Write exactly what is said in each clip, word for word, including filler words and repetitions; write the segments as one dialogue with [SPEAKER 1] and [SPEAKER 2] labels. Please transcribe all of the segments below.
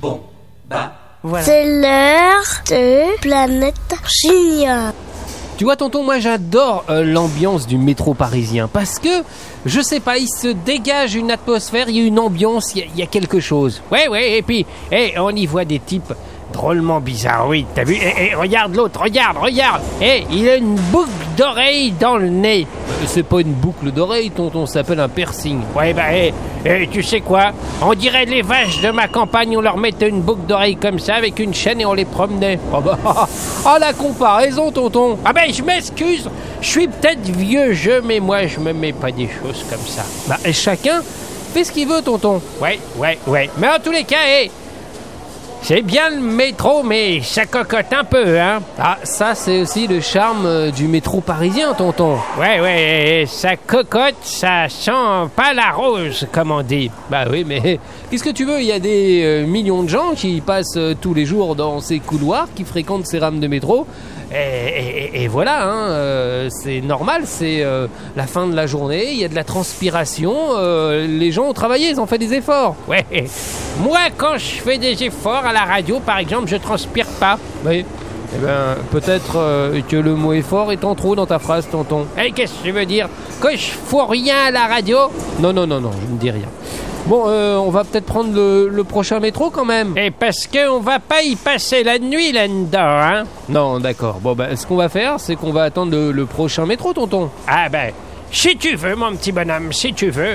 [SPEAKER 1] Bon, bah...
[SPEAKER 2] Voilà.
[SPEAKER 3] C'est l'heure de Planète Junior.
[SPEAKER 4] Tu vois tonton, moi j'adore euh, l'ambiance du métro parisien parce que, je sais pas, il se dégage une atmosphère, il y a une ambiance, il y, y a quelque chose. Ouais, ouais, et puis, hey, on y voit des types drôlement bizarres, oui, t'as vu? Eh, eh, regarde l'autre, regarde, regarde. Eh, il a une boucle d'oreille dans le nez. Euh, c'est pas une boucle d'oreille, tonton, ça s'appelle un piercing. Ouais, bah, eh, eh, tu sais quoi? On dirait les vaches de ma campagne, on leur mettait une boucle d'oreille comme ça avec une chaîne et on les promenait. Oh bah, ah la comparaison, tonton. Ah ben, je m'excuse, je suis peut-être vieux jeu, mais moi, je me mets pas des choses comme ça. Bah, et chacun fait ce qu'il veut, tonton. Ouais, ouais, ouais. Mais en tous les cas, eh, c'est bien le métro, mais ça cocotte un peu, hein. Ah, ça, c'est aussi le charme euh, du métro parisien, tonton. Ouais, ouais, ça cocotte, ça sent pas la rose, comme on dit. Bah oui, mais qu'est-ce que tu veux? Il y a des euh, millions de gens qui passent euh, tous les jours dans ces couloirs, qui fréquentent ces rames de métro. Et, et, et voilà, hein, euh, c'est normal, c'est euh, la fin de la journée, il y a de la transpiration, euh, les gens ont travaillé, ils ont fait des efforts. Ouais. Moi, quand je fais des efforts à la radio, par exemple, je transpire pas. Oui. Eh ben, peut-être euh, que le mot effort est en trop dans ta phrase, tonton. Eh, qu'est-ce que tu veux dire? Que je fous rien à la radio? Non, non, non, non, je ne dis rien. Bon, euh, on va peut-être prendre le, le prochain métro quand même. Et parce qu'on va pas y passer la nuit là-dedans, hein? Non, d'accord. Bon, ben, ce qu'on va faire, c'est qu'on va attendre le, le prochain métro, tonton. Ah ben, si tu veux, mon petit bonhomme, si tu veux.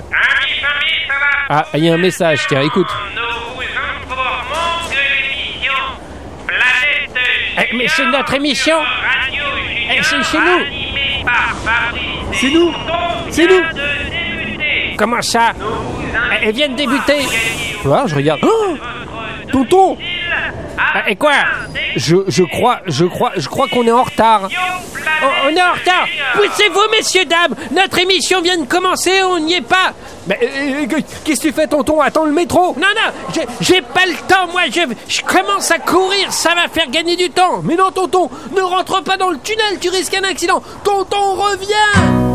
[SPEAKER 4] Ah, il y a un message, tiens, écoute.
[SPEAKER 5] Nous vous informons que l'émission Planète
[SPEAKER 4] Eh, mais c'est notre émission.
[SPEAKER 5] Radio
[SPEAKER 4] Eh, c'est
[SPEAKER 5] Junior,
[SPEAKER 4] chez nous.
[SPEAKER 5] animée par Fabrice
[SPEAKER 4] C'est nous.
[SPEAKER 5] Descoutons,
[SPEAKER 4] C'est
[SPEAKER 5] vient
[SPEAKER 4] nous.
[SPEAKER 5] de débuter.
[SPEAKER 4] Comment ça?
[SPEAKER 5] Nous vous
[SPEAKER 4] Elle vient de débuter.
[SPEAKER 5] invitons
[SPEAKER 4] Tu vois, je regarde. Oh, tonton. Ah, et quoi? Je, je crois, je crois, je crois qu'on est en retard. Oh, on est en retard. Poussez-vous, messieurs, dames. Notre émission vient de commencer, on n'y est pas. Mais euh, qu'est-ce que tu fais, tonton? Attends le métro. Non, non, j'ai, j'ai pas le temps, moi. Je, je commence à courir, ça va faire gagner du temps. Mais non, tonton, ne rentre pas dans le tunnel, tu risques un accident. Tonton, reviens.